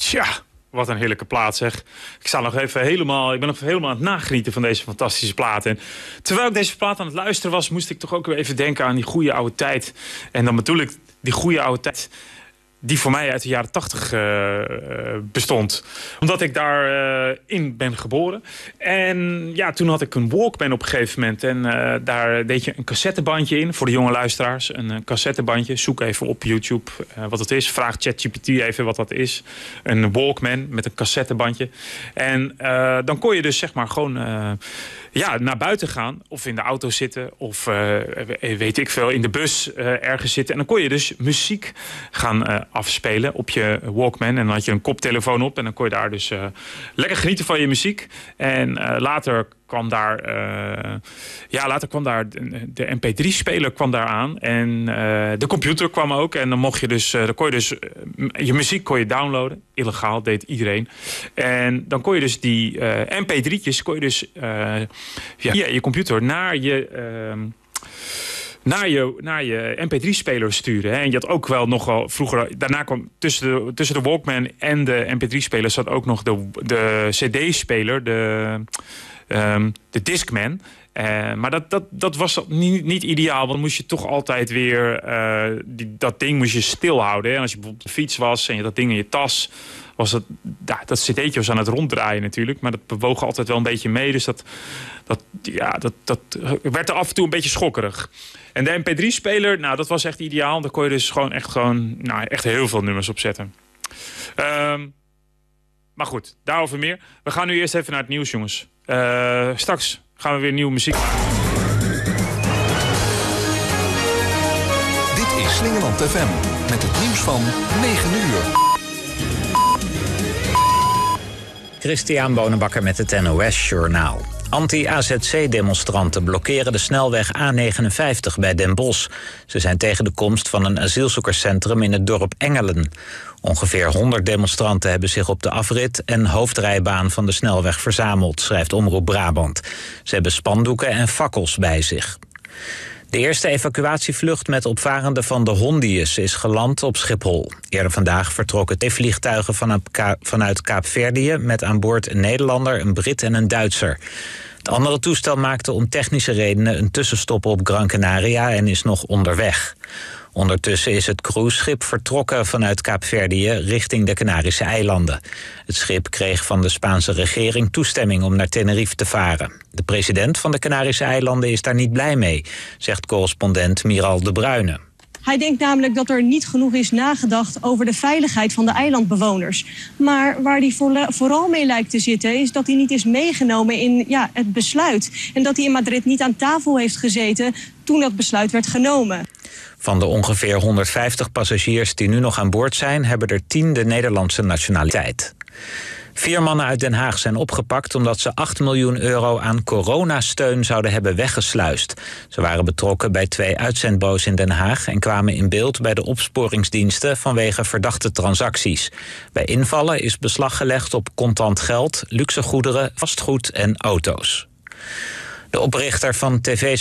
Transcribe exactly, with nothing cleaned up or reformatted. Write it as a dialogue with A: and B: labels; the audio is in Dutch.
A: Tja, wat een heerlijke plaat zeg. Ik sta nog even helemaal, ik ben nog helemaal aan het nagenieten van deze fantastische plaat. En terwijl ik deze plaat aan het luisteren was, moest ik toch ook weer even denken aan die goede oude tijd. En dan bedoel ik die goede oude tijd die voor mij uit de jaren tachtig uh, bestond. Omdat ik daarin uh, in ben geboren. En ja, toen had ik een Walkman op een gegeven moment. En uh, daar deed je een cassettebandje in. Voor de jonge luisteraars. Een uh, cassettebandje. Zoek even op YouTube uh, wat het is. Vraag ChatGPT even wat dat is. Een Walkman met een cassettebandje. En uh, dan kon je dus zeg maar gewoon uh, ja, naar buiten gaan. Of in de auto zitten. Of uh, weet ik veel, in de bus uh, ergens zitten. En dan kon je dus muziek gaan uh, afspelen op je Walkman. En dan had je een koptelefoon op. En dan kon je daar dus uh, lekker genieten van je muziek. En uh, later kwam daar, uh, ja, later kwam daar de, de M P drie speler kwam daar aan. En uh, de computer kwam ook. En dan mocht je dus, uh, dan kon je dus, uh, je muziek kon je downloaden. Illegaal, deed iedereen. En dan kon je dus die uh, M P drie'tjes, kon je dus uh, via je computer naar je Uh, Naar je, naar je M P drie-speler sturen. Hè. En je had ook wel nog wel vroeger. Daarna kwam tussen de, tussen de Walkman en de M P drie-speler zat ook nog de, de C D-speler, de, um, de Discman. Uh, maar dat, dat, dat was niet, niet ideaal, want dan moest je toch altijd weer Uh, die, dat ding moest je stilhouden. Hè. En als je bijvoorbeeld op de fiets was en je had dat ding in je tas, was dat, ja, dat cd'tje was aan het ronddraaien natuurlijk. Maar dat bewoog altijd wel een beetje mee. Dus dat, dat, ja, dat, dat werd er af en toe een beetje schokkerig. En de M P drie-speler, nou, dat was echt ideaal. Daar kon je dus gewoon echt, gewoon, nou, echt heel veel nummers op zetten. Um, maar goed, daarover meer. We gaan nu eerst even naar het nieuws, jongens. Uh, straks gaan we weer nieuwe muziek maken.
B: Dit is Slingeland F M met het nieuws van negen uur.
C: Christian Bonenbakker met het N O S-journaal. Anti-A Z C-demonstranten blokkeren de snelweg A negenenvijftig bij Den Bosch. Ze zijn tegen de komst van een asielzoekerscentrum in het dorp Engelen. Ongeveer honderd demonstranten hebben zich op de afrit en hoofdrijbaan van de snelweg verzameld, schrijft Omroep Brabant. Ze hebben spandoeken en fakkels bij zich. De eerste evacuatievlucht met opvarenden van de Hondius is geland op Schiphol. Eerder vandaag vertrokken twee vliegtuigen vanuit Kaapverdië met aan boord een Nederlander, een Brit en een Duitser. Het andere toestel maakte om technische redenen een tussenstop op Gran Canaria en is nog onderweg. Ondertussen is het cruiseschip vertrokken vanuit Kaapverdië richting de Canarische eilanden. Het schip kreeg van de Spaanse regering toestemming om naar Tenerife te varen. De president van de Canarische eilanden is daar niet blij mee, zegt correspondent Miral de Bruyne.
D: Hij denkt namelijk dat er niet genoeg is nagedacht over de veiligheid van de eilandbewoners. Maar waar hij vooral mee lijkt te zitten is dat hij niet is meegenomen in ja, het besluit. En dat hij in Madrid niet aan tafel heeft gezeten toen dat besluit werd genomen.
C: Van de ongeveer honderdvijftig passagiers die nu nog aan boord zijn, hebben er tien de Nederlandse nationaliteit. Vier mannen uit Den Haag zijn opgepakt omdat ze acht miljoen euro aan coronasteun zouden hebben weggesluist. Ze waren betrokken bij twee uitzendbureaus in Den Haag en kwamen in beeld bij de opsporingsdiensten vanwege verdachte transacties. Bij invallen is beslag gelegd op contant geld, luxe goederen, vastgoed en auto's. De oprichter van tv